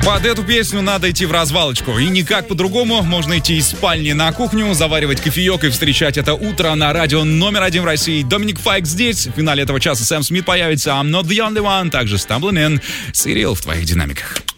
Под эту песню надо идти в развалочку. И никак по-другому. Можно идти из спальни на кухню, заваривать кофеек и встречать это утро на радио номер 1 в России. Доминик Файк здесь. В финале этого часа Сэм Смит появится. I'm not the only one. Также Stumbling In. Cyril в твоих динамиках.